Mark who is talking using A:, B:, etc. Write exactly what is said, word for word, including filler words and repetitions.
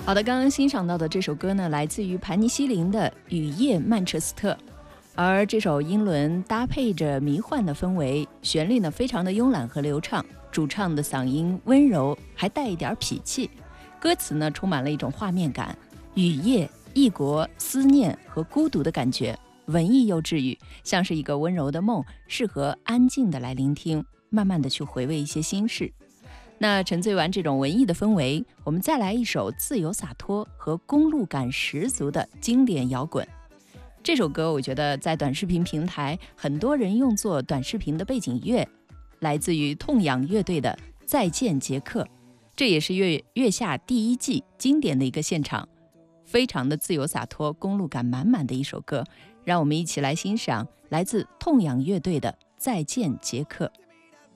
A: 好的，刚刚欣赏到的这首歌呢，来自于盘尼西林的《雨夜曼彻斯特》，而这首英伦搭配着迷幻的氛围，旋律呢非常的慵懒和流畅，主唱的嗓音温柔，还带一点痞气，歌词呢充满了一种画面感，雨夜、异国、思念和孤独的感觉，文艺又治愈，像是一个温柔的梦，适合安静的来聆听，慢慢的去回味一些心事。那沉醉完这种文艺的氛围，我们再来一首自由洒脱和公路感十足的经典摇滚。这首歌我觉得在短视频平台很多人用作短视频的背景乐，来自于痛仰乐队的《再见杰克》，这也是月月下第一季经典的一个现场，非常的自由洒脱，公路感满满的一首歌。让我们一起来欣赏来自痛仰乐队的《再见杰克》。